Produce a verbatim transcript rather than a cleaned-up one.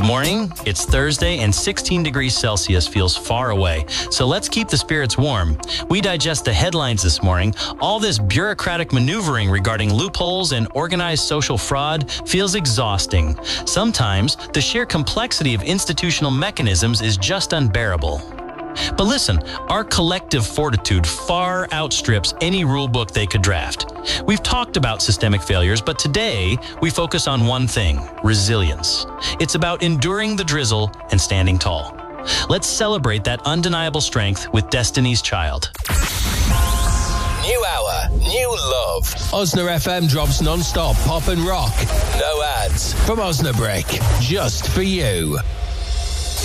Good morning. It's Thursday and sixteen degrees Celsius feels far away. So let's keep the spirits warm. We digest the headlines this morning. All this bureaucratic maneuvering regarding loopholes and organized social fraud feels exhausting. Sometimes the sheer complexity of institutional mechanisms is just unbearable. But listen, our collective fortitude far outstrips any rule book they could draft. We've talked about systemic failures, but today we focus on one thing: resilience. It's about enduring the drizzle and standing tall. Let's celebrate that undeniable strength with Destiny's Child. New hour, new love. Osna F M drops non-stop pop and rock. No ads. From Osnabrick, just for you.